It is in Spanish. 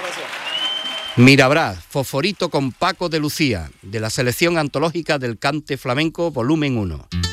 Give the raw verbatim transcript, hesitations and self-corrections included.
gracias. Mirabrás, Fosforito con Paco de Lucía, de la selección antológica del cante flamenco, volumen uno.